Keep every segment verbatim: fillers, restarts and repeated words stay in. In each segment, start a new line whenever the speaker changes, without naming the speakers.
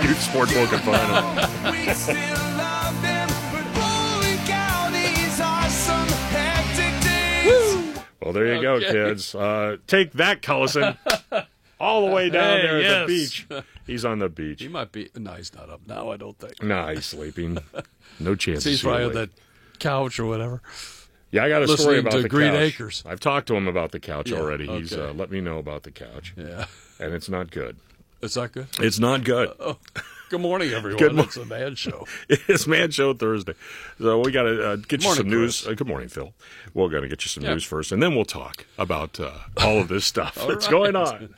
Youth Sportsbook can find them.
We still love them, but holy cow, these are some hectic days.
Well, there you
Okay.
go, kids. Uh, take that, Collison. All the way down
Hey,
there at
yes.
the beach. He's on the beach.
He might be. No, he's not up now, I don't think.
Nah, he's sleeping. No chance.
He's
to see
probably
him
on
wake.
that couch or whatever.
Yeah, I got a
listening
story about
to
the
Green
couch.
Acres.
I've talked to him about the couch
Yeah,
already. He's
okay.
uh, let me know about the couch,
Yeah.
and it's not good.
Is that good?
It's not good.
Oh, good morning, everyone.
Good mo-
It's a man show.
It's Man Show Thursday, so we got to uh, get you
Morning,
some news.
Chris.
Uh, good morning, Phil. We're going to get you some
Yeah.
news first, and then we'll talk about uh, all of this stuff
All
that's
right.
going on.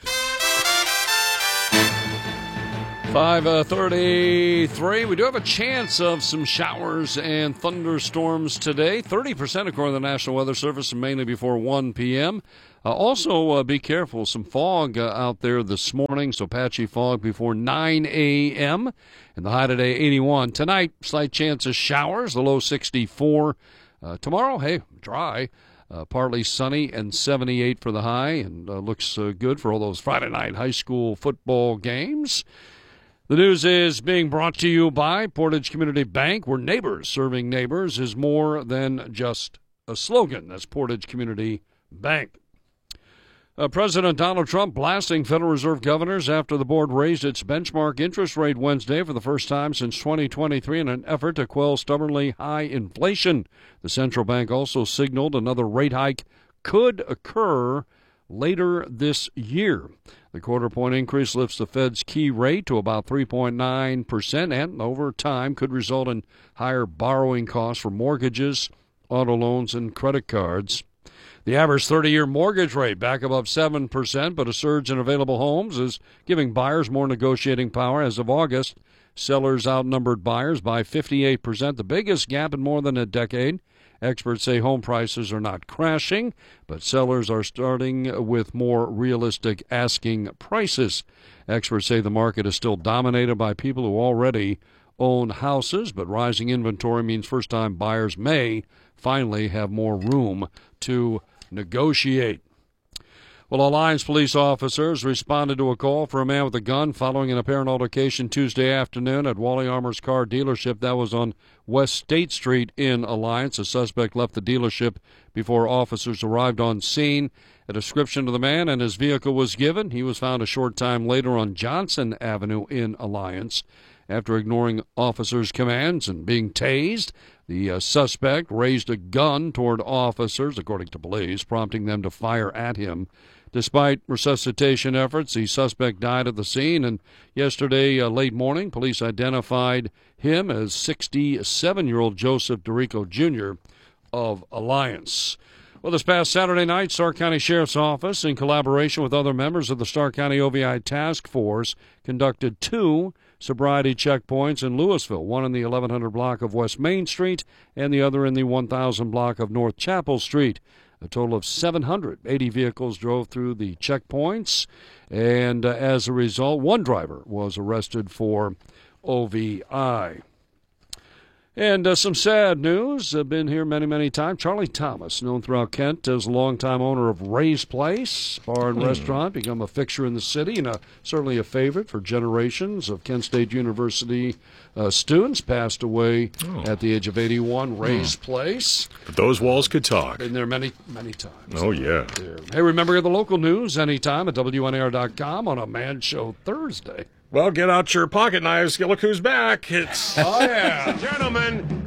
five thirty-three. We do have a chance of some showers and thunderstorms today. thirty percent according to the National Weather Service, and mainly before one p.m. Uh, also, uh, be careful. Some fog uh, out there this morning, so patchy fog before nine a.m. And the high today, eighty-one. Tonight, slight chance of showers, the low sixty-four. Uh, tomorrow, hey, dry. Uh, partly sunny and seventy-eight for the high, and uh, looks uh, good for all those Friday night high school football games. The news is being brought to you by Portage Community Bank, where neighbors serving neighbors is more than just a slogan. That's Portage Community Bank. Uh, President Donald Trump blasting Federal Reserve governors after the board raised its benchmark interest rate Wednesday for the first time since twenty twenty-three in an effort to quell stubbornly high inflation. The central bank also signaled another rate hike could occur later this year. The quarter-point increase lifts the Fed's key rate to about three point nine percent and, over time, could result in higher borrowing costs for mortgages, auto loans, and credit cards. The average thirty-year mortgage rate back above seven percent, but a surge in available homes is giving buyers more negotiating power. As of August, sellers outnumbered buyers by fifty-eight percent, the biggest gap in more than a decade. Experts say home prices are not crashing, but sellers are starting with more realistic asking prices. Experts say the market is still dominated by people who already own houses, but rising inventory means first-time buyers may finally have more room to negotiate. Well, Alliance police officers responded to a call for a man with a gun following an apparent altercation Tuesday afternoon at Wally Armour's car dealership that was on West State Street in Alliance. A suspect left the dealership before officers arrived on scene. A description of the man and his vehicle was given. He was found a short time later on Johnson Avenue in Alliance. After ignoring officers' commands and being tased, the uh, suspect raised a gun toward officers, according to police, prompting them to fire at him. Despite resuscitation efforts, the suspect died at the scene, and yesterday uh, late morning, police identified him as sixty-seven-year-old Joseph DeRico Junior of Alliance. Well, this past Saturday night, Stark County Sheriff's Office, in collaboration with other members of the Stark County O V I Task Force, conducted two sobriety checkpoints in Louisville, one in the eleven hundred block of West Main Street and the other in the one thousand block of North Chapel Street. A total of seven hundred eighty vehicles drove through the checkpoints, and uh, as a result, one driver was arrested for O V I. And uh, some sad news. I've been here many, many times. Charlie Thomas, known throughout Kent as a longtime owner of Ray's Place Bar and Restaurant, become a fixture in the city and a, certainly a favorite for generations of Kent State University uh, students. Passed away oh. at the age of eighty-one. Ray's oh. Place.
But those walls could talk.
Been there many, many times.
Oh, yeah.
There. Hey, remember the local news anytime at W N A R dot com on a Man Show Thursday.
Well, get out your pocket knives. Look who's back. It's
oh yeah,
gentlemen.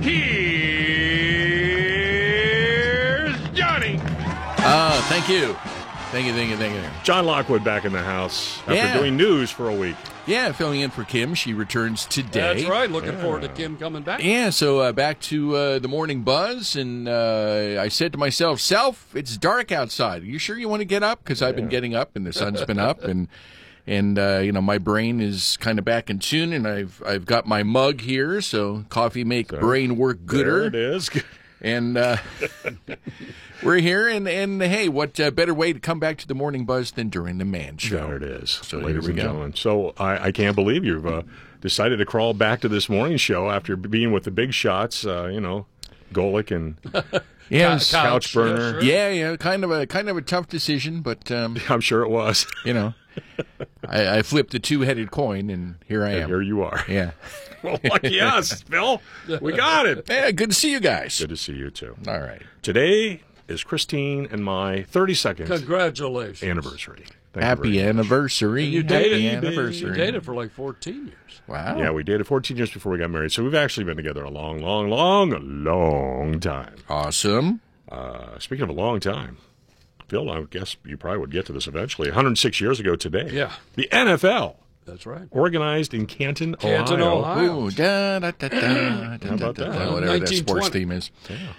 Here's Johnny.
Ah, uh, thank you, thank you, thank you, thank you.
John Lockwood back in the house after
yeah.
doing news for a week.
Yeah, filling in for Kim. She returns today.
That's right. Looking
yeah.
forward to Kim coming back.
Yeah, so uh, back to uh, the morning buzz, and uh, I said to myself, "Self, it's dark outside. Are you sure you want to get up? Because I've yeah. been getting up, and the sun's been up, and." And, uh, you know, my brain is kind of back in tune, and I've I've got my mug here, so coffee make so, brain work gooder.
There it is.
And uh, we're here, and, and hey, what uh, better way to come back to the Morning Buzz than during the Man Show?
There it is,
so
ladies and
go.
gentlemen. So I, I can't believe you've uh, decided to crawl back to this morning show after being with the big shots, uh, you know, Golick and...
Yes,
couch, couch burner.
Yeah, sure.
yeah, yeah, kind of a kind of a tough decision, but um,
I'm sure it was.
You know, I, I flipped the two-headed coin, and here I
And
am.
here you are.
Yeah.
Well, lucky us, Phil. We got it.
Yeah, good to see you guys.
Good to see you, too.
All right.
Today is Christine and my thirty-second
Congratulations.
anniversary. Thank you
Happy
very much.
anniversary.
You
Happy
dated,
anniversary.
you dated for like fourteen years.
Wow.
Yeah, we dated fourteen years before we got married, so we've actually been together a long, long, long, long time.
Awesome.
Uh, speaking of a long time, Phil, I guess you probably would get to this eventually. one hundred six years ago today,
Yeah.
the N F L
That's right.
organized in Canton,
Canton,
Ohio.
Ohio.
Ooh, da, da, da, da, da, da,
about
da,
that?
da, whatever that sports
nineteen twenty.
team is.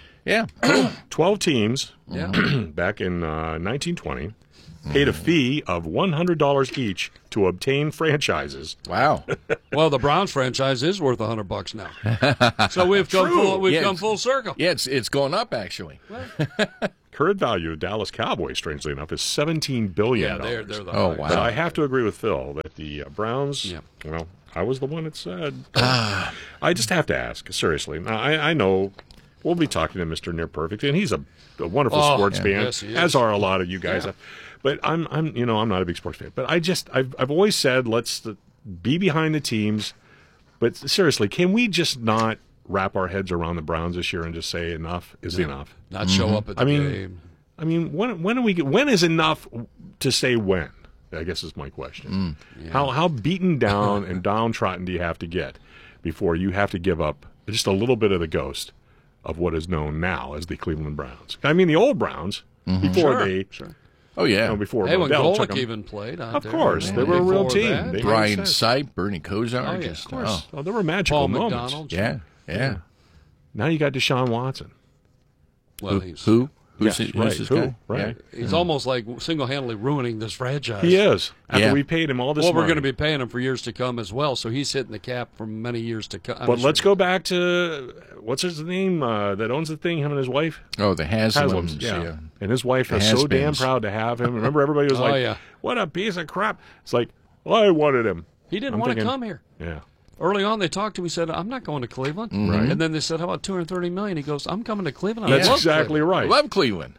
Yeah.
twelve teams
Yeah.
back in uh, nineteen twenty paid a fee of one hundred dollars each to obtain franchises.
Wow.
Well, the Browns franchise is worth a hundred bucks now. So we've come
True.
full, we've
Yeah,
come
it's-
full circle.
Yeah, it's it's going up actually.
Current value of Dallas Cowboys, strangely enough, is seventeen billion
Yeah,
dollars.
they're they're the
Oh,
highest.
wow.
But I have to agree with Phil that the uh, Browns,
Yeah.
well, I was the one that said. I just have to ask, seriously. Now, I, I know we'll be talking to Mister Near Perfect, and he's a, a wonderful
Oh,
sports
yeah.
fan,
Yes, he is.
as are a lot of you guys.
Yeah.
But I'm, I'm, you know, I'm not a big sports fan. But I just, I've, I've always said, let's uh, be behind the teams. But seriously, can we just not wrap our heads around the Browns this year and just say enough is enough?
Not show up at the
I mean,
game.
I mean, when when do we get, when is enough to say when? I guess is my question. How how beaten down and downtrodden do you have to get before you have to give up just a little bit of the ghost of what is known now as the Cleveland Browns? I mean, the old Browns before
Sure,
they,
sure.
Oh yeah.
you know, before
Hey, when
Odell took
Golick
them-
even played out
Of
there.
course,
yeah.
they were a real
Before
team.
that,
They-
Brian
makes
Sipe, Bernie Kosar.
Oh, yeah,
just,
of course.
oh,
Oh, there were magical
Paul
moments.
McDonald.
yeah, yeah.
Now you got Deshaun Watson.
Well,
Who?
he's,
Who? Who's,
Yes,
it- who's
right,
this
who?
guy?
Right.
he's almost like single-handedly ruining this franchise.
He is. After
Yeah.
we paid him all this
Well, we're
money.
going to be paying him for years to come as well, so he's hitting the cap for many years to come.
But let's go back to what's his name uh, that owns the thing. Him and his wife.
Oh, the Haslam's.
Haslam's, yeah.
yeah.
And his wife
The
is so damn
has-beens.
proud to have him. Remember, everybody was
Oh,
like,
yeah.
"What a piece of crap!" It's like, well, I wanted him.
He didn't
I'm
want to
thinking-
come here.
Yeah,
Early on, they talked to him. He said, "I'm not going to Cleveland."
Right.
And then they said, "How about two hundred thirty million?" He goes, "I'm coming to Cleveland." I
that's
love
exactly
Cleveland."
I
right.
love Cleveland.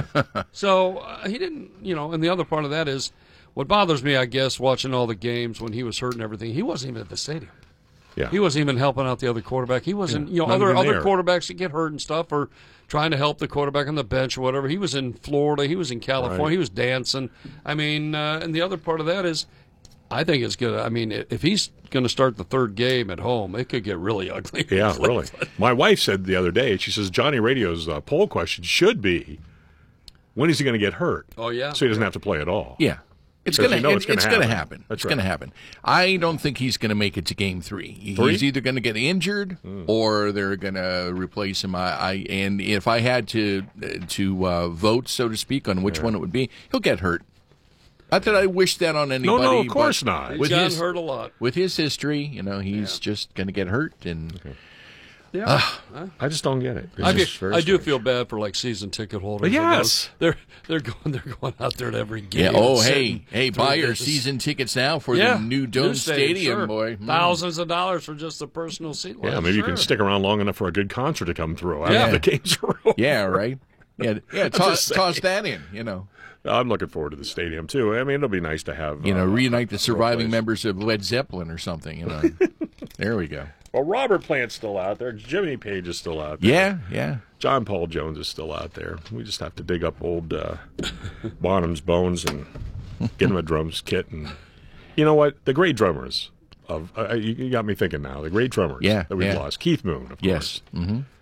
So uh, he didn't, you know. And the other part of that is, what bothers me, I guess, watching all the games when he was hurt and everything. He wasn't even at the stadium.
Yeah,
He wasn't even helping out the other quarterback. He wasn't, you know,
not
other
even
other
there.
quarterbacks that get hurt and stuff, or trying to help the quarterback on the bench or whatever. He was in Florida. He was in California.
Right.
He was dancing. I mean, uh, and the other part of that is, I think it's good. I mean, if he's going to start the third game at home, it could get really ugly.
yeah, really. My wife said the other day. She says Johnny Radio's uh, poll question should be, when is he going to get hurt?
Oh yeah.
So he doesn't have to play at all.
Yeah. It's
Because
gonna,
you know
it-
it's
it's
gonna
gonna
happen.
happen.
That's
It's
right.
gonna happen. I don't think he's gonna make it to game three. He's
Three?
either gonna get injured or they're gonna replace him. I, I and if I had to to uh, vote, so to speak, on which one it would be, he'll get hurt. Not that I wish that on anybody.
no, of
but
course not.
He's
With
gotten
his
hurt a lot.
with his history, you know, he's just gonna get hurt. And
Yeah.
I just don't get it. It's
I,
just
feel,
very
I do
strange.
feel bad for like season ticket holders.
Yes.
they're they're going they're going out there to every game.
yeah, oh
and
hey
sitting
hey,
through
buy your
this-
season tickets now for
yeah,
the new Dome Stadium,
sure.
boy. Mm.
Thousands of dollars for just the personal seat.
Yeah,
line.
maybe you
Sure.
can stick around long enough for a good concert to come through after
Yeah.
the games are over.
Yeah, right. Yeah, yeah. Toss,
just
toss that in. You know.
I'm looking forward to the stadium too. I mean, it'll be nice to have
You know,
uh,
reunite the surviving
place.
members of Led Zeppelin or something. You know, there we go.
Well, Robert Plant's still out there. Jimmy Page is still out there.
Yeah, yeah.
John Paul Jones is still out there. We just have to dig up old uh, Bonham's bones and get him a drums kit. And you know what? The great drummers of uh, you, you got me thinking now. The great drummers
Yeah,
that we've
yeah.
lost. Keith Moon, of
Yes, mm-hmm.
course,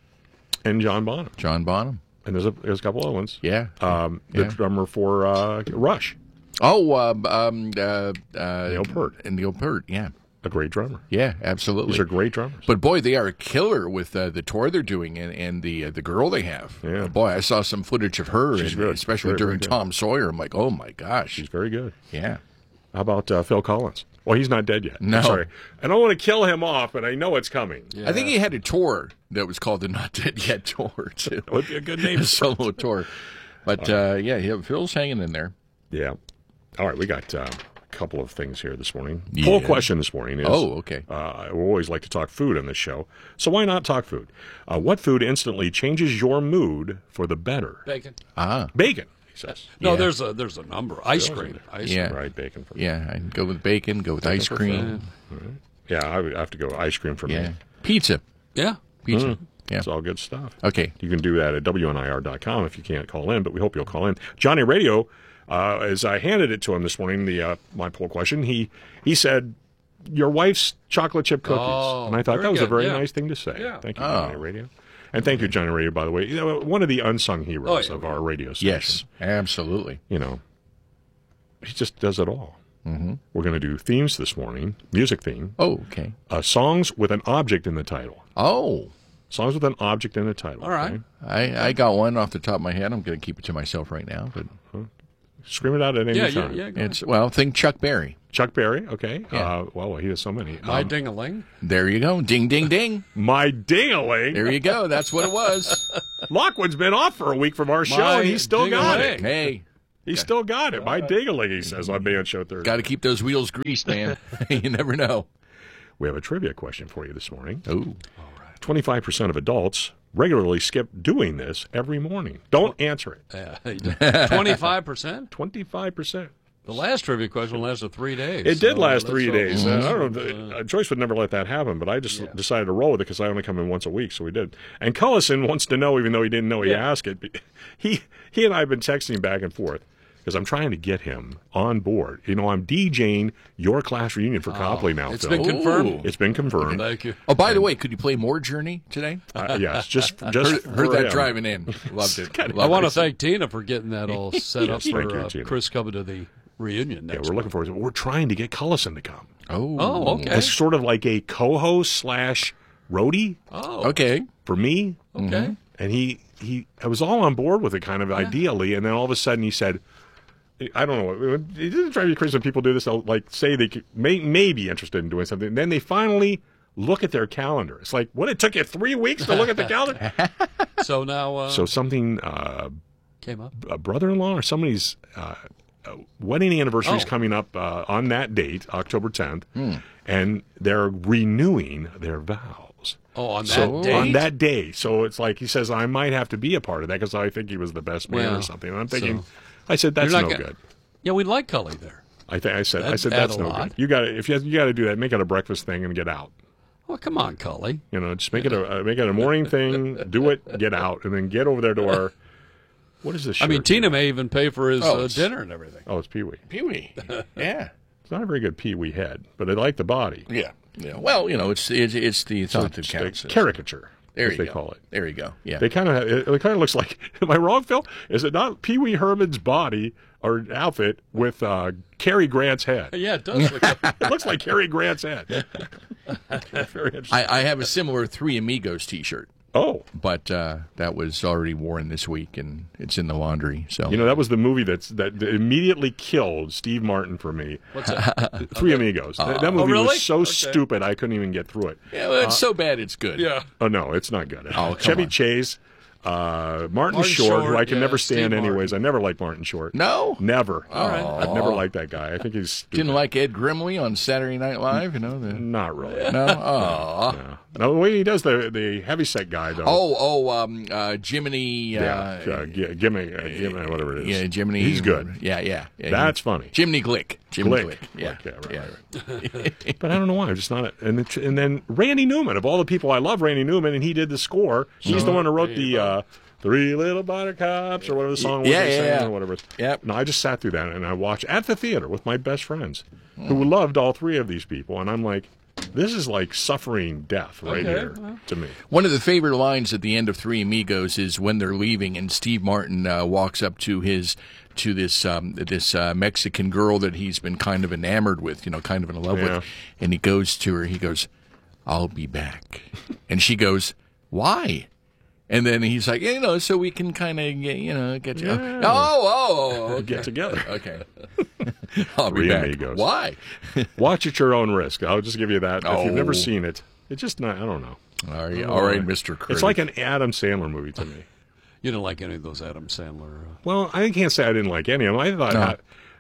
and John Bonham.
John Bonham.
And there's a there's a couple other ones.
Yeah.
Um, the
Yeah.
drummer for uh, Rush,
Oh, um, um, uh, uh,
Neil Peart.
and Neil Peart. Yeah,
a great drummer.
yeah, absolutely.
These are great drummers.
But boy, they are a killer with uh, the tour they're doing and, and the uh, the girl they have.
Yeah.
Boy, I saw some footage of her,
She's
and,
good.
especially
Very,
during
very good.
Tom Sawyer. I'm like, oh my gosh.
She's very good.
Yeah.
How about uh, Phil Collins? Well, he's not dead yet.
No.
I'm sorry. I don't want to kill him off, but I know it's coming.
I think he had a tour that was called the Not Dead Yet Tour, too.
That would be a good name.
A solo tour. But, uh, yeah, yeah, Phil's hanging in there.
Yeah. All right, we got uh, a couple of things here this morning.
Yeah.
Poll question this morning is,
Oh, okay.
uh, we always like to talk food on this show, so why not talk food? Uh, what food instantly changes your mood for the better?
Bacon.
Ah,
Bacon. says.
No,
Yeah.
there's a there's a number. Ice
Still
cream.
isn't
Ice
Yeah.
Right, bacon for me.
Yeah, I'd go with bacon, go with ice
for
cream.
Yeah, I would have to go ice cream for
Yeah.
me.
Pizza.
Yeah.
Pizza. Yeah.
It's all good stuff.
Okay.
You can do that at W N I R dot com if you can't call in, but we hope you'll call in. Johnny Radio, uh, as I handed it to him this morning, the uh, my poll question, he he said, your wife's chocolate chip cookies.
Oh,
and I thought
very
that was a
good,
very
yeah.
nice thing to say.
Yeah.
Thank you,
Oh.
Johnny Radio. And thank you, Johnny Radio, by the way. You know, one of the unsung heroes
Oh, yeah.
of our radio station.
Yes, absolutely.
You know, he just does it all. Mm-hmm. We're going to do themes this morning, music theme,
Oh, okay.
uh, songs with an object in the title.
Oh,
Songs with an object in the title.
All right.
okay?
I, I got one off the top of my head. I'm going to keep it to myself right now, but
Scream it out at any
Yeah, yeah,
time.
yeah. Go ahead.
it's well, think Chuck Berry.
Chuck Berry, okay.
Yeah.
Uh, well, he has so many.
My
Um,
ding-a-ling.
There you go. Ding, ding, ding.
my ding-a-ling.
There you go. That's what it was.
Lockwood's been off for a week from our show,
My
and he's still got
ding-a-ling.
it.
Hey,
He's still got it. My ding-a-ling, he says on Band Show Thursday.
got to keep those wheels greased, man. You never know.
We have a trivia question for you this morning.
Oh,
twenty-five percent of adults regularly skip doing this every morning. Don't answer it.
Yeah. twenty-five percent?
twenty-five percent.
The last trivia question lasted three days.
It did
so
last
let's
three
hope-
days. Uh, I don't know. Uh, Joyce would never let that happen, but I just
Yeah.
decided to roll with it because I only come in once a week, so we did. And Cullison wants to know, even though he didn't know he
Yeah.
asked it, he he and I have been texting back and forth because I'm trying to get him on board. You know, I'm DJing your class reunion for Copley now,
Oh, It's
Phil.
been confirmed.
Ooh.
It's been confirmed.
Thank you.
oh. By the way, could you play more Journey today?
Uh, yes, just just
Heard, heard
for
that
him.
driving in. Loved it.
I
Loved
want to
it.
thank Tina for getting that all set up
Yes,
for
thank you,
uh,
Tina.
Chris coming to the reunion
Yeah,
next
we're looking forward to it. We're trying to get Cullison to come.
Oh,
Oh, okay.
As sort of like a co-host slash roadie
Oh,
Okay.
for me.
okay.
And he, he, I was all on board with it kind of ideally, and then all of a sudden he said, I don't know, it didn't drive you crazy when people do this. They'll like say they could, may, may be interested in doing something, and then they finally look at their calendar. It's like, what, it took you three weeks to look at the calendar?
So now uh,
So something, uh,
came up.
a brother-in-law or somebody's uh, uh, wedding anniversary is
Oh.
coming up uh, on that date, October tenth, and they're renewing their vows.
Oh, on that
So
date?
on that day, so it's like he says, I might have to be a part of that because I think he was the best man
Well,
or something. And I'm thinking,
so-
I said that's
You're
no
not gonna-
good.
Yeah, we like Cully there.
I think I said I
That'd
said
add
that's
a
no
lot.
good. You got to if you you got to do that, make it a breakfast thing and get out.
Oh, come on, Cully.
You know, just make it a uh, make it a morning thing. Do it, get out, and then get over there to our. What is this?
I mean,
shirt
Tina
here?
may even pay for his
Oh,
uh,
it's-
dinner and everything.
Oh, it's Pee Wee.
Pee Wee. Yeah.
It's not a very good Pee Wee head, but I like the body.
Yeah. Yeah. Well, you know, it's it's, it's the thought that
It's
counts.
a caricature,
There
as
you
they
go.
call it.
There you go. Yeah.
They kind of it, it kind of looks like. Am I wrong, Phil? Is it not Pee Wee Herman's body or outfit with uh, Cary Grant's head?
Yeah, it does look like
It looks like Cary Grant's head. Very interesting.
I, I have a similar Three Amigos T-shirt,
oh,
but uh, that was already worn this week, and it's in the laundry. So
you know that was the movie that's that immediately killed Steve Martin for me.
what's that?
Three Amigos. That, that movie
really?
was so
Okay.
stupid I couldn't even get through it.
yeah, well, it's so bad it's good.
Yeah.
Oh no, it's not good.
Oh, come
Chevy
on.
Chase, uh, Martin,
Martin
Short, who
Short,
I can
yeah,
never
Steve
stand
Martin.
anyways. I never liked Martin Short.
No,
Never.
All right.
I've never liked that guy. I think he's stupid.
didn't like Ed Grimley on Saturday Night Live. You know the
Not really.
no. Oh,
No. No, the way he does the the heavyset guy though.
oh, oh, um, uh, Jiminy. Uh,
yeah, uh, gi- gimme, uh, gimme, whatever it is.
yeah, Jiminy.
He's good.
Yeah, yeah. yeah
That's funny.
Jiminy Glick. Jiminy
Glick.
Glick. Yeah,
Glick, yeah, right,
yeah.
right, But I don't know why. I'm just not. A, and it's, and then Randy Newman, of all the people, I love Randy Newman, and he did the score. He's the one who wrote the uh, Three Little Buttercups or whatever the song was.
Yeah,
they
yeah,
sang
yeah.
Or whatever.
Yep.
No, I just sat through that and I watched at the theater with my best friends, who loved all three of these people, and I'm like, this is like suffering death right
Okay,
here
well.
to me.
One of the favorite lines at the end of Three Amigos is when they're leaving, and Steve Martin uh, walks up to his to this um, this uh, Mexican girl that he's been kind of enamored with, you know, kind of in love
Yeah.
with, and he goes to her. He goes, "I'll be back," and she goes, "Why?" And then he's like, you know, so we can kind of, you know, get you.
Yeah.
Oh, oh, okay.
Get together.
Okay. I'll be
Three
back.
Amigos.
Why?
Watch at your own risk. I'll just give you that. If you've never
Oh.
seen it, it's just not. I don't know.
All right, all right, Mister Critic.
It's like an Adam Sandler movie to me.
You didn't like any of those Adam Sandler. Uh,
Well, I can't say I didn't like any of them. I thought
No.
uh,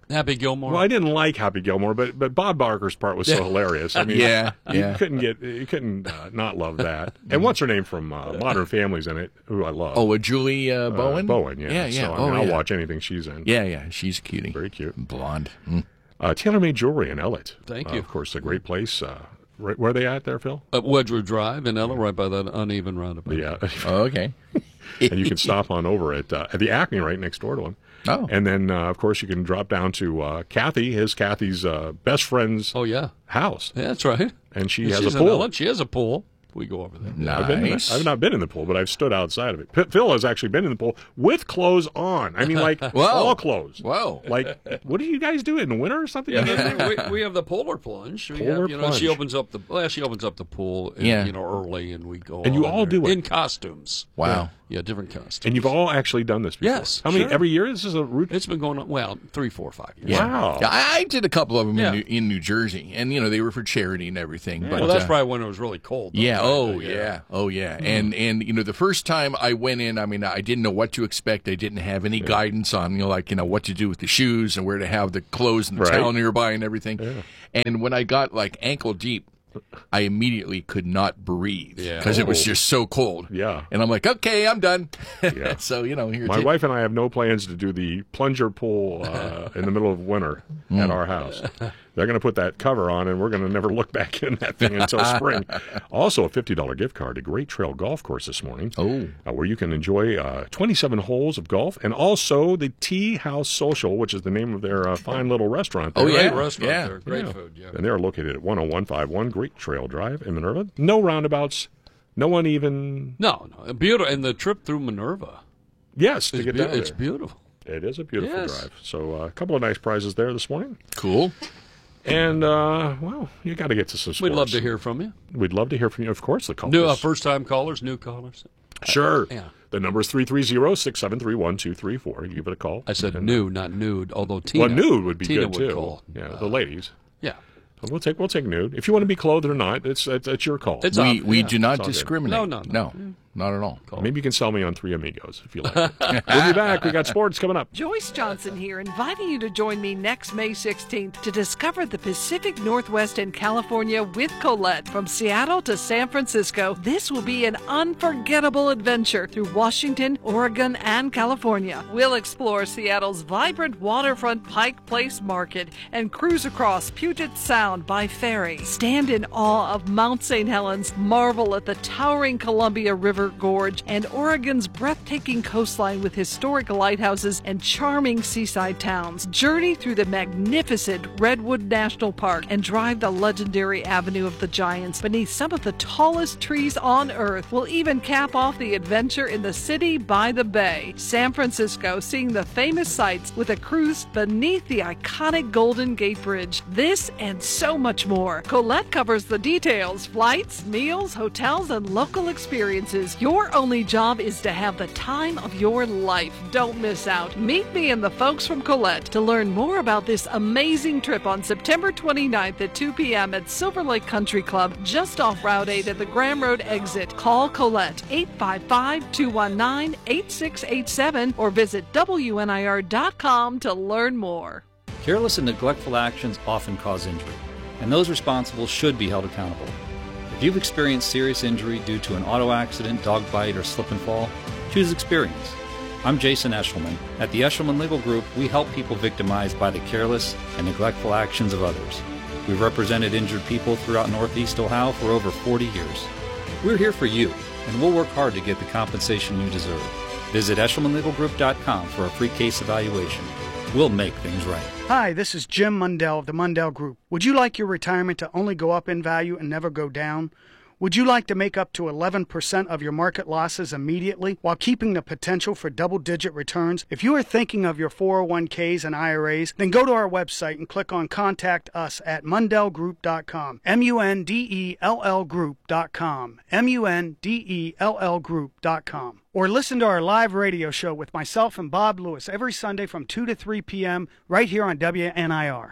Happy Gilmore.
Well, I didn't like Happy Gilmore, but but Bob Barker's part was so hilarious. I mean,
Yeah,
you
yeah.
couldn't get you couldn't uh, not love that. And what's her name from uh, Modern Family's in it? Who I love.
Oh, uh, Julie uh,
Uh,
Bowen?
Bowen, yeah.
Yeah, yeah.
So I
oh,
mean, I'll
yeah.
watch anything she's in.
Yeah, yeah. She's a cutie.
Very cute.
Blonde. Mm.
Uh, TaylorMade Jewelry in Ellet.
Thank
Uh,
you.
of course, a great place. Uh, right, where are they at there, Phil?
At Wedgewood Drive in Ella, right by that uneven roundabout.
Yeah.
Oh, okay.
And you can stop on over at, uh, at the Acme right next door to him.
Oh.
And then, uh, of course, you can drop down to uh, Kathy, his Kathy's uh, best friend's
Oh, yeah.
house.
Yeah, that's right.
And she
And
has
she's
a
in
pool.
Ellen. She has a pool. We go over there.
Nice.
I've, been in the, I've not been in the pool, but I've stood outside of it. P- Phil has actually been in the pool with clothes on. I mean, like,
Whoa.
all clothes.
Whoa.
Like, what do you guys do in the winter or something?
we, we have the polar plunge. We
Polar
have, you know, she
plunge.
opens up the well, she opens up the pool, in,
Yeah.
you know, early, and we go.
And you
in
all
there.
do it.
in costumes.
Wow.
Yeah, different costumes.
And you've all actually done this before.
Yes,
How many?
sure.
Every year? This is a routine?
It's been going on well three, four, five years.
Yeah.
Wow.
Yeah, I, I did a couple of them
Yeah.
in, New, in New Jersey, and you know they were for charity and everything. But
well, that's
uh,
probably when it was really cold. though,
yeah.
right?
Oh yeah. Oh yeah. And and you know the first time I went in, I mean I didn't know what to expect. I didn't have any guidance on you know like you know what to do with the shoes and where to have the clothes and the
Right.
towel nearby and everything. And when I got like ankle deep, I immediately could not breathe
Yeah.
because it was
Oh.
just so cold.
Yeah.
And I'm like, okay, I'm done.
Yeah.
So you know here.
My
ta-
wife and I have no plans to do the plunger pool uh, in the middle of winter
Mm.
at our house. They're going to put that cover on, and we're going to never look back in that thing until spring. Also, a fifty dollars gift card to Great Trail Golf Course this morning,
Oh.
uh, where you can enjoy uh, twenty-seven holes of golf, and also the Tea House Social, which is the name of their uh, fine little restaurant.
Oh,
there.
yeah.
Great restaurant
yeah.
there. Great
Yeah.
food. Yeah.
And they're located at one oh one five one Great Trail Drive in Minerva. No roundabouts. No one even.
No, no, beautiful. And the trip through Minerva.
Yes, to
It's,
get
beau-
down there.
it's beautiful.
It is a beautiful
Yes.
drive. So uh, a couple of nice prizes there this morning.
Cool.
And, uh, well, you got to get to some sports.
We'd love to hear from you.
We'd love to hear from you, of course, the callers.
New uh, first-time callers, new callers.
Sure.
Yeah.
The number is three three zero, six seven three, one two three four. You give it a call.
I said
And,
new, not nude. Although Tina,
Well, nude would be
Tina
good,
would
too.
Call.
Yeah,
Uh,
the ladies.
Yeah,
But We'll take we'll take nude. If you want to be clothed or not, it's it's, it's your call.
It's
We
up,
we
yeah.
do not
It's all good.
discriminate.
No, no, no.
no, not at all.
Maybe you can sell me on Three Amigos if you like. We'll be back. We got sports coming up.
Joyce Johnson here, inviting you to join me next May sixteenth to discover the Pacific Northwest and California with Colette. From Seattle to San Francisco, this will be an unforgettable adventure through Washington, Oregon, and California. We'll explore Seattle's vibrant waterfront Pike Place Market and cruise across Puget Sound by ferry. Stand in awe of Mount Saint Helens, marvel at the towering Columbia River Gorge, and Oregon's breathtaking coastline with historic lighthouses and charming seaside towns. Journey through the magnificent Redwood National Park and drive the legendary Avenue of the Giants beneath some of the tallest trees on Earth. We'll even cap off the adventure in the city by the bay. San Francisco, seeing the famous sights with a cruise beneath the iconic Golden Gate Bridge. This and so much more. Colette covers the details: flights, meals, hotels, and local experiences. Your only job is to have the time of your life. Don't miss out. Meet me and the folks from Colette to learn more about this amazing trip on September twenty-ninth at two p.m. at Silver Lake Country Club, just off Route eight at the Graham Road exit. Call Colette eight five five, two one nine, eight six eight seven or visit W N I R dot com to learn more.
Careless and neglectful actions often cause injury, and those responsible should be held accountable. If you've experienced serious injury due to an auto accident, dog bite, or slip and fall, choose experience. I'm Jason Eshelman. At the Eshelman Legal Group, we help people victimized by the careless and neglectful actions of others. We've represented injured people throughout Northeast Ohio for over forty years. We're here for you, and we'll work hard to get the compensation you deserve. Visit Eshelman Legal Group dot com for a free case evaluation. We'll make things right.
Hi, this is Jim Mundell of the Mundell Group. Would you like your retirement to only go up in value and never go down? Would you like to make up to eleven percent of your market losses immediately while keeping the potential for double-digit returns? If you are thinking of your four oh one k's and I R As, then go to our website and click on Contact Us at Mundell Group dot com. M U N D E L L Group dot com. M U N D E L L Group dot com. Or listen to our live radio show with myself and Bob Lewis every Sunday from two to three p.m. right here on W N I R.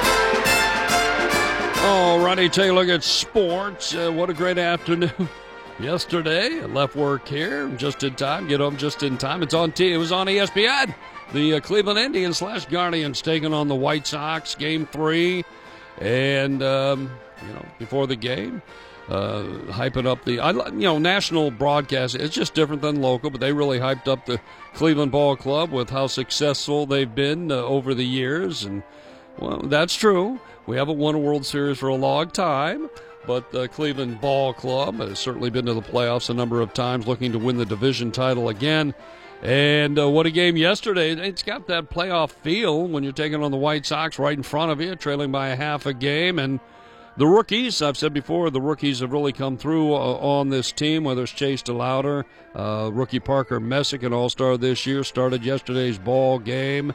All righty, take a look at sports. Uh, what a great afternoon yesterday. I left work here just in time, get home just in time. It's on T. It was on E S P N. The uh, Cleveland Indians slash Guardians taking on the White Sox, game three. And, um, you know, before the game, uh, hyping up the, I, you know, national broadcast. It's just different than local, but they really hyped up the Cleveland Ball Club with how successful they've been uh, over the years. And, well, that's true. We haven't won a World Series for a long time, but the Cleveland Ball Club has certainly been to the playoffs a number of times, looking to win the division title again. And uh, what a game yesterday. It's got that playoff feel when you're taking on the White Sox right in front of you, trailing by a half a game. And the rookies, I've said before, the rookies have really come through uh, on this team, whether it's Chase DeLauter, uh, rookie Parker Messick, an all-star this year, started yesterday's ball game.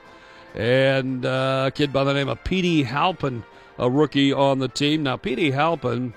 And uh, a kid by the name of Petey Halpin, a rookie on the team. Now, Petey Halpin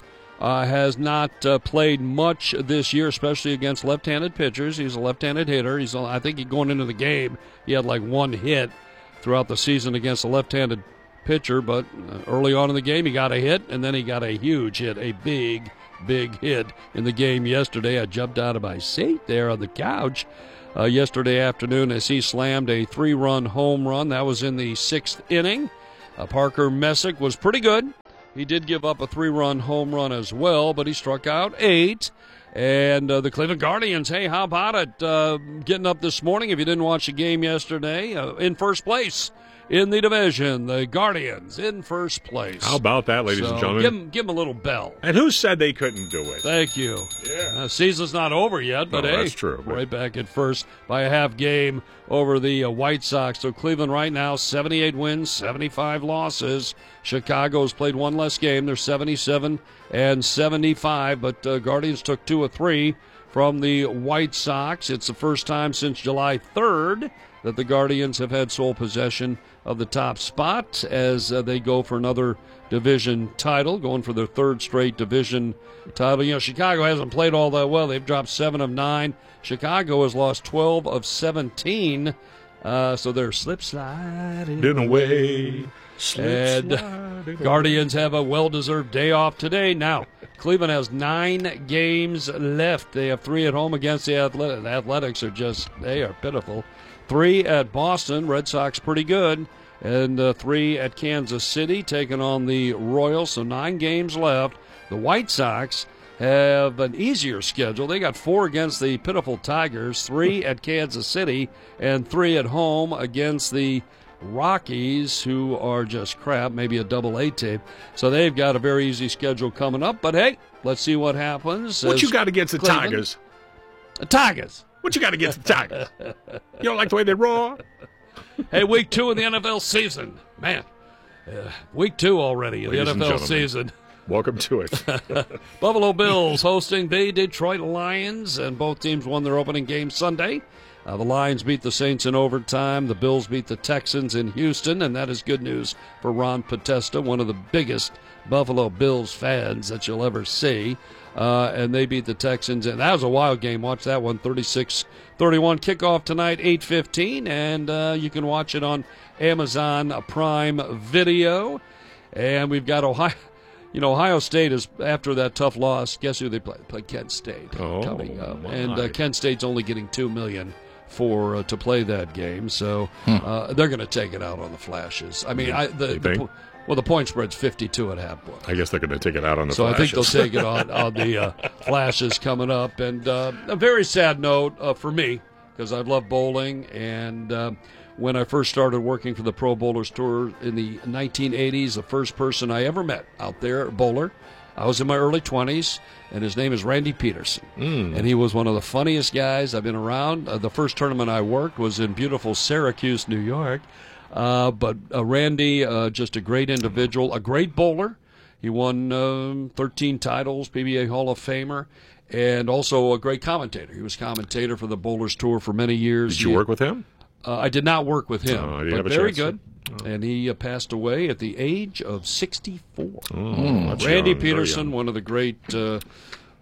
Uh, has not uh, played much this year, especially against left-handed pitchers. He's a left-handed hitter. He's, I think, he, going into the game, he had like one hit throughout the season against a left-handed pitcher. But uh, early on in the game, he got a hit, and then he got a huge hit, a big, big hit in the game yesterday. I jumped out of my seat there on the couch uh, yesterday afternoon as he slammed a three-run home run. That was in the sixth inning. Uh, Parker Messick was pretty good. He did give up a three-run home run as well, but he struck out eight. And uh, the Cleveland Guardians, hey, how about it? Uh, getting up this morning, if you didn't watch the game yesterday, uh, in first place in the division. The Guardians in first place.
How about that, ladies
so
and gentlemen?
Give them, give them a little bell.
And who said they couldn't do it?
Thank you.
Yeah.
Uh, season's not over yet, but
No,
hey,
that's true, but-
right back at first by a half game over the uh, White Sox. So Cleveland right now, seventy-eight wins, seventy-five losses. Chicago's played one less game. They're seventy-seven and seventy-five, but uh, Guardians took two or three from the White Sox. It's the first time since July third that the Guardians have had sole possession of the top spot as uh, they go for another division title, going for their third straight division title. You know, Chicago hasn't played all that well. They've dropped seven of nine. Chicago has lost twelve of seventeen, uh, so they're slip sliding
In a way.
and Guardians have a well-deserved day off today. Now, Cleveland has nine games left. They have three at home against the Athletics. The Athletics are just, they are pitiful. Three at Boston. Red Sox pretty good. And uh, three at Kansas City, taking on the Royals. So nine games left. The White Sox have an easier schedule. They got four against the pitiful Tigers, three at Kansas City, and three at home against the Rockies, who are just crap, maybe a double A tape. So they've got a very easy schedule coming up. But hey, let's see what happens.
What
as
you got against the
Cleveland-
Tigers?
The Tigers.
What you got against the Tigers? You don't like the way they roar?
Hey, week two in the N F L season. Man, uh, week two already in
Ladies
the
and
N F L
gentlemen.
season.
Welcome to it.
Buffalo Bills hosting the Detroit Lions, and both teams won their opening game Sunday. Uh, the Lions beat the Saints in overtime. The Bills beat the Texans in Houston, and that is good news for Ron Podesta, one of the biggest Buffalo Bills fans that you'll ever see. Uh, and they beat the Texans, and that was a wild game. Watch that one, thirty-six thirty-one. Kickoff tonight, eight fifteen, and uh, you can watch it on Amazon Prime Video. And we've got Ohio. You know, Ohio State is, after that tough loss, guess who they play? Play Kent State
Oh,
coming up.
my.
And uh, Kent State's only getting two million dollars for uh, to play that game, so uh, they're going to take it out on the Flashes. I mean, I, the,
You
the
think?
po- well, the point spread's fifty-two at half point.
I guess they're going to take it out on the
So I think
Flashes.
they'll take it on, on the uh, Flashes coming up. And uh, a very sad note uh, for me, because I love bowling. And uh, when I first started working for the Pro Bowlers Tour in the nineteen eighties, the first person I ever met out there, bowler, I was in my early twenties, and his name is Randy Peterson.
Mm.
And he was one of the funniest guys I've been around. Uh, the first tournament I worked was in beautiful Syracuse, New York. Uh, but uh, Randy, uh, just a great individual, a great bowler. He won um, thirteen titles, P B A Hall of Famer, and also a great commentator. He was commentator for the Bowlers Tour for many years.
Did you
He-
work with him?
Uh, I did not work with him,
Oh, I didn't
but
have a
very
chance to-
good. And he uh, passed away at the age of sixty-four.
Oh, that's
Randy
young, very
Peterson,
young.
one of the great uh,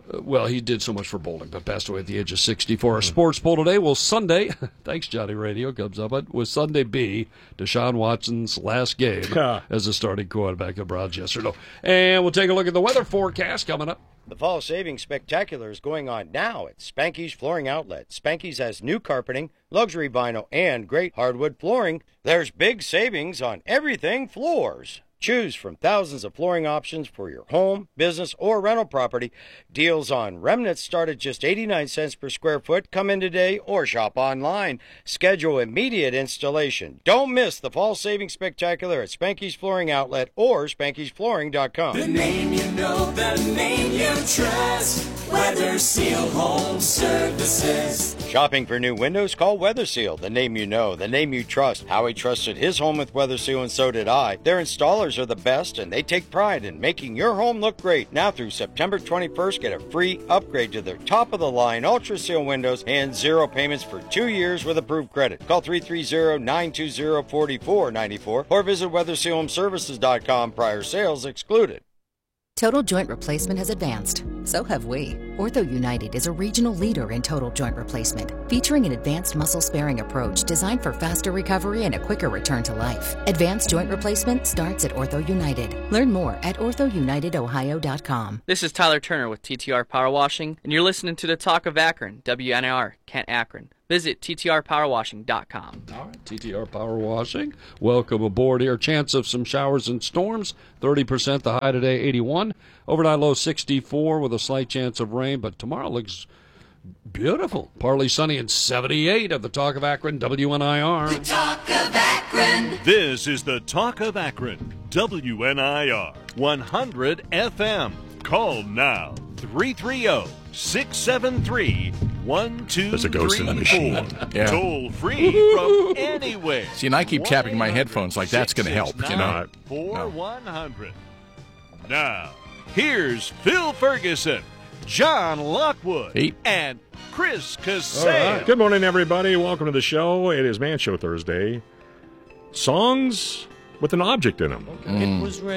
Uh, well, he did so much for bowling, but passed away at the age of sixty-four. Our sports poll today, well, Sunday, thanks, Johnny Radio, comes up, but was Sunday B, Deshaun Watson's last game as a starting quarterback of Rochester. No. And we'll take a look at the weather forecast coming up.
The Fall Savings Spectacular is going on now at Spanky's Flooring Outlet. Spanky's has new carpeting, luxury vinyl, and great hardwood flooring. There's big savings on everything floors. Choose from thousands of flooring options for your home, business, or rental property. Deals on remnants start at just eighty-nine cents per square foot. Come in today or shop online. Schedule immediate installation. Don't miss the Fall Savings Spectacular at Spanky's Flooring Outlet or spankys flooring dot com.
The name you know, the name you trust. Weather Seal Home Services.
Shopping for new windows? Call Weather Seal. The name you know, the name you trust. Howie trusted his home with Weather Seal, and so did I. Their installers are the best, and they take pride in making your home look great. Now through September twenty-first, get a free upgrade to their top-of-the-line Ultra Seal windows and zero payments for two years with approved credit. Call three three zero, nine two zero, four four nine four or visit weather seal home services dot com. Prior sales excluded.
Total joint replacement has advanced. So have we. Ortho United is a regional leader in total joint replacement, featuring an advanced muscle-sparing approach designed for faster recovery and a quicker return to life. Advanced joint replacement starts at Ortho United. Learn more at ortho united ohio dot com.
This is Tyler Turner with T T R Power Washing, and you're listening to the Talk of Akron, W N A R, Kent, Akron. Visit T T R power washing dot com.
All right, T T R Power Washing. Welcome aboard here. Chance of some showers and storms. thirty percent the high today, eighty-one. Overnight low sixty-four with a slight chance of rain, but tomorrow looks beautiful. Partly sunny and seventy-eight at the Talk of Akron, W N I R.
The Talk of Akron.
This is the Talk of Akron, W N I R, one hundred F M. Call now, three three zero, six seven three, one two
There's a ghost in the
three
machine.
four.
Yeah.
Toll free from anywhere.
See, and I keep tapping my headphones like that's going to help, you know.
four one hundred. Now, here's Phil Ferguson, John Lockwood,
Hey.
and Chris
All
Casale.
right. Good morning, everybody. Welcome to the show. It is Man Show Thursday. Songs with an object in them.
It was